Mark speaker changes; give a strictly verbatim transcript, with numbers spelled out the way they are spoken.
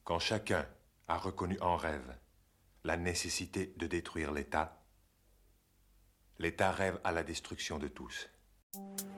Speaker 1: Quand chacun a reconnu en rêve la nécessité de détruire l'État, l'État rêve à la destruction de tous.